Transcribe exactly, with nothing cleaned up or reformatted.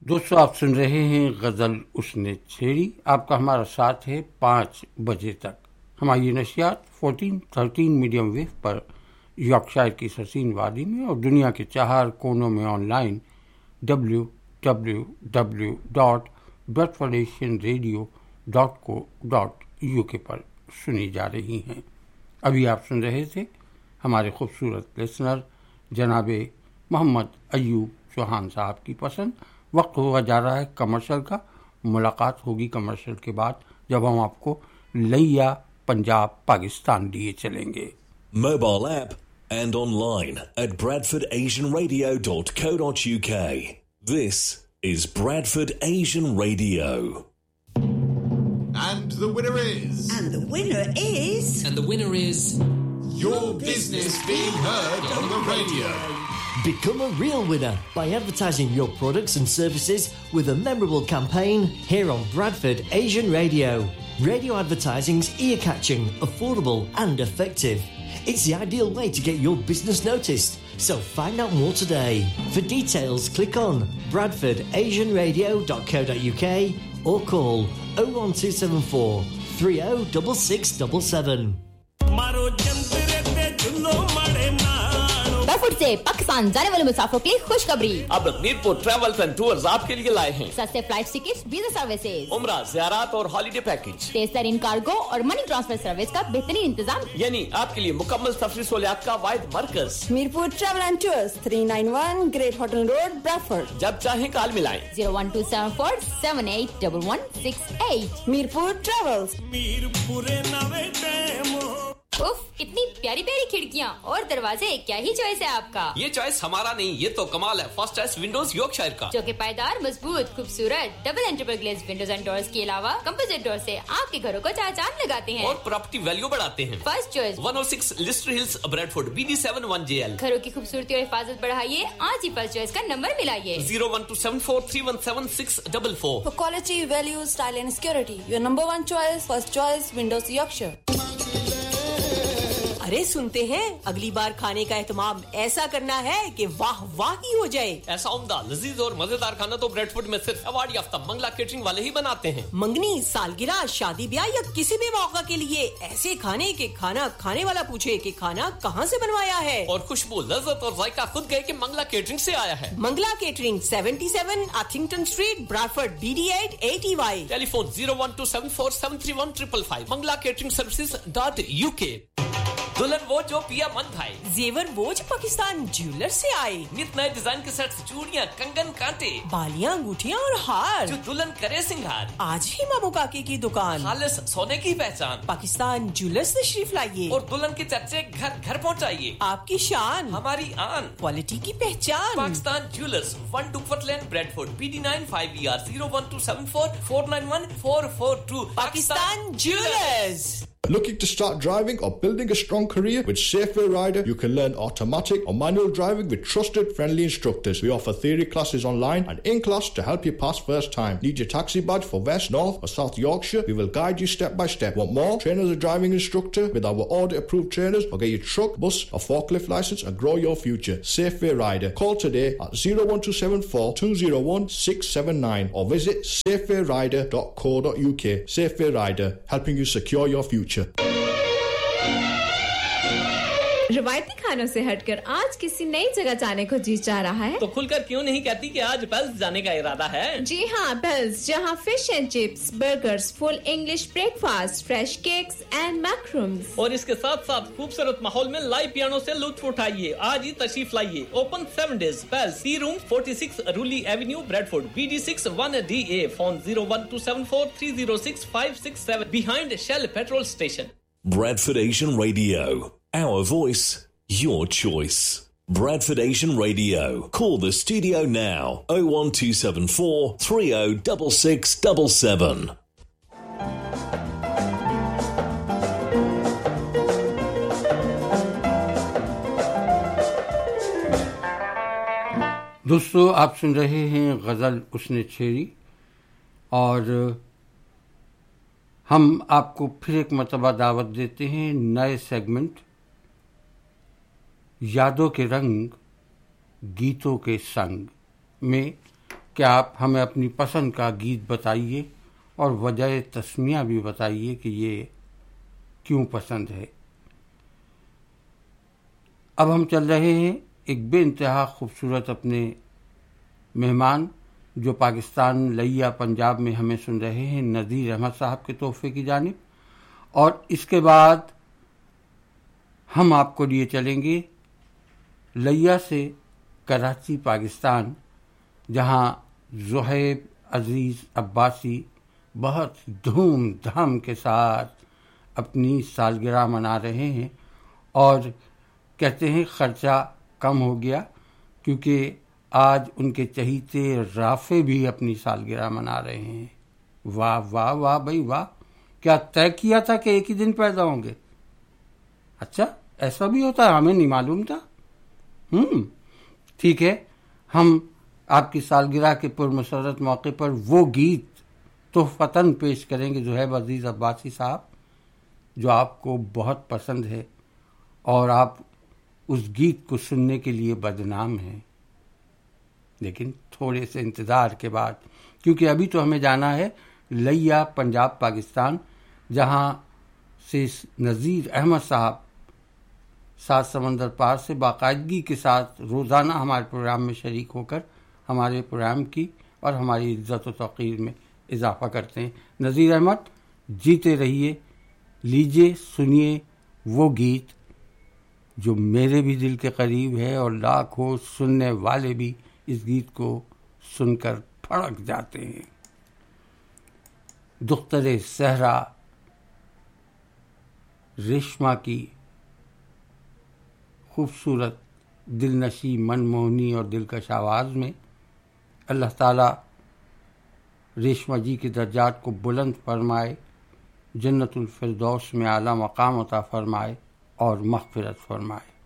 دوستو آپ سن رہے ہیں غزل اس نے چھیڑی. آپ کا ہمارا ساتھ ہے پانچ بجے تک. ہماری نشریات فورٹین تھرٹین میڈیم ویو پر یارکشائر کی حسین وادی میں اور دنیا کے چار کونوں میں on line W W W dot Bradford Asian radio dot کو ڈاٹ یو کے پر سنی جا رہی ہیں. ابھی آپ سن رہے تھے ہمارے خوبصورت لسنر جناب محمد ایوب چوہان صاحب کی پسند. وقت ہوا جا رہا ہے کمرشل کا. ملاقات ہوگی کمرشل کے بعد جب ہم آپ کو لیا پنجاب پاکستان دیے چلیں گے. Mobile app and online at bradford asian radio dot co dot uk. This is Bradford Asian Radio. And the winner is... And the winner is... And the winner is... Your business being heard on the radio. Become a real winner by advertising your products and services with a memorable campaign here on Bradford Asian Radio. Radio advertising's ear-catching, affordable and effective. It's the ideal way to get your business noticed. So find out more today. For details, click on bradford asian radio dot co dot uk or call oh one two seven four three oh six six seven seven. Bradford سے پاکستان جانے والے مسافروں کے لیے خوشخبری. اب Mirpur travels and tours آپ کے لیے لائے ہیں سستے فلائٹ ٹکٹ، ویزا سروسز، عمرہ، زیارات اور ہالیڈے پیکج، تیز ترین کارگو اور منی ٹرانسفر سروس کا بہترین انتظام، یعنی آپ کے لیے مکمل سفری سہولیات کا واحد مرکز. Mirpur travel and tours three nine one great hotel road Bradford. جب چاہیں کال ملائیں zero one to seven four seven eight double one six eight. Mirpur travels. If اتنی پیاری پیاری کھڑکیاں اور دروازے، کیا ہی چوائس ہے آپ کا. یہ چوائس ہمارا نہیں، یہ تو کمال ہے فرسٹ چوائس ونڈوز یارکشائر کا، جو کہ پائیدار، مضبوط، خوبصورت double and triple glazed Windows and doors کے علاوہ کمپوزٹ ڈور سے آپ کے گھروں کو چار چاند لگاتے ہیں اور پراپرٹی ویلیو بڑھاتے ہیں. فرسٹ چوائس ون او six lustre Hills Bradford B D seven one J L. گھروں کی خوبصورتی اور حفاظت بڑھائیے، آج ہی فرسٹ چوائس کا number ملائیے zero one to seven four three one seven six double four. For quality, value, style and security, your number one choice, first choice, Windows Yorkshire. ارے سنتے ہیں اگلی بار کھانے کا اہتمام ایسا کرنا ہے کہ واہ واہ ہی ہو جائے. ایسا عمدہ، لذیذ اور مزیدار کھانا تو بریڈفورڈ میں صرف ایوارڈ یافتہ منگلا کیٹرنگ والے ہی بناتے ہیں. منگنی، سالگرہ، شادی بیاہ یا کسی بھی موقع کے لیے ایسے کھانے کہ کھانا کھانے والا پوچھے کہ کھانا کہاں سے بنوایا ہے. اور خوشبو، لذت اور ذائقہ خود گئے کہ منگلا کیٹرنگ سے آیا ہے. Mangla catering seventy seven اتھنگٹن street Bradford B D at eighty Y. Tele phone zero one to seven four seven three one triple five. Mangla catering services dot you کے. دلہن وہ جو پیا من بھائی، زیور وہ جو پاکستان جیولر سے آئے. نت نئے ڈیزائن کے سیٹس، چوڑیاں، کنگن، کانٹے، بالیاں، انگوٹھیاں اور ہار، جو دلہن کرے سنگھار. آج ہی مامو کاکے کی دکان، خالص سونے کی پہچان، پاکستان جیولر سے تشریف لائیے اور دلہن کے چرچے گھر گھر پہنچائیے. آپ کی شان، ہماری آن، کوالٹی کی پہچان. Pakistan jewellers, one ڈکفٹ lane Bradford B D nine five E R zero one to seven four four nine one four four to. Pakistan jewellers. Looking to start driving or building a strong career with Safeway Rider? You can learn automatic or manual driving with trusted, friendly instructors. We offer theory classes online and in class to help you pass first time. Need your taxi badge for West, North or South Yorkshire? We will guide you step by step. Want more? Train as a driving instructor with our audit approved trainers, or get your truck, bus or forklift license and grow your future. Safeway Rider. Call today at zero one two seven four two zero one six seven nine or visit safeway rider dot co dot uk. Safeway Rider, helping you secure your future. روایتی کھانوں سے ہٹ کر آج کسی نئی جگہ جانے کو جی چاہ رہا ہے تو کھل کر کیوں نہیں کہتی کہ آج پیلس جانے کا ارادہ ہے. جی ہاں، پیلس، جہاں fish and chips, burgers, full English break fast, fresh cakes and میکرومز اور اس کے ساتھ ساتھ خوبصورت ماحول میں لائیو پیانو سے لطف اٹھائیے. آج ہی تشریف لائیے. Open seven days. Palace, C room forty six رولی avenue Bradford B D six one D A. Phone zero one to seven four three zero six five six seven behind Shell petrol station. Bradford Asian Radio. Our voice, your choice. Bradford Asian Radio. Call the studio now. oh one two seven four three oh six six seven seven. دوستو آپ سن رہے ہیں غزل اس نے چھیڑی اور ہم آپ کو پھر ایک مرتبہ دعوت دیتے ہیں نئے سیگمنٹ یادوں کے رنگ گیتوں کے سنگ میں کہ آپ ہمیں اپنی پسند کا گیت بتائیے اور وجہ تسمیہ بھی بتائیے کہ یہ کیوں پسند ہے۔ اب ہم چل رہے ہیں ایک بے انتہا خوبصورت اپنے مہمان جو پاکستان لیا پنجاب میں ہمیں سن رہے ہیں، نذیر احمد صاحب کے تحفے کی جانب، اور اس کے بعد ہم آپ کو لیے چلیں گے لیا سے کراچی پاکستان، جہاں زہیب عزیز عباسی بہت دھوم دھام کے ساتھ اپنی سالگرہ منا رہے ہیں، اور کہتے ہیں خرچہ کم ہو گیا کیونکہ آج ان کے چہیتے رافع بھی اپنی سالگرہ منا رہے ہیں۔ واہ واہ واہ بھائی واہ، کیا طے کیا تھا کہ ایک ہی دن پیدا ہوں گے؟ اچھا ایسا بھی ہوتا ہے، ہمیں نہیں معلوم تھا۔ ہم ٹھیک ہے، ہم آپ کی سالگرہ کے پرمسرت موقع پر وہ گیت تحفتاً پیش کریں گے زہیب عزیز عباسی صاحب جو آپ کو بہت پسند ہے، اور آپ اس گیت کو سننے کے لیے بدنام ہیں، لیکن تھوڑے سے انتظار کے بعد، کیونکہ ابھی تو ہمیں جانا ہے لیا پنجاب پاکستان، جہاں سے نذیر احمد صاحب سات سمندر پار سے باقاعدگی کے ساتھ روزانہ ہمارے پروگرام میں شریک ہو کر ہمارے پروگرام کی اور ہماری عزت و توقیر میں اضافہ کرتے ہیں۔ نذیر احمد جیتے رہیے، لیجئے سنیے وہ گیت جو میرے بھی دل کے قریب ہے، اور لاکھوں سننے والے بھی اس گیت کو سن کر پھڑک جاتے ہیں۔ دختر صحرا ریشما کی خوبصورت دلنشی من موہنی اور دلکش آواز میں اللہ تعالیٰ ریشما جی کے درجات کو بلند فرمائے، جنت الفردوس میں اعلیٰ مقام عطا فرمائے اور مغفرت فرمائے۔